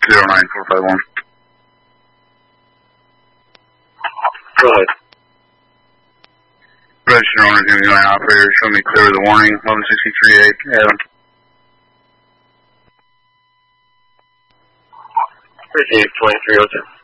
09451. Go ahead. Registered owner, giving my operator, show me clear of the warning, 1163A, Adam. Receive 2302.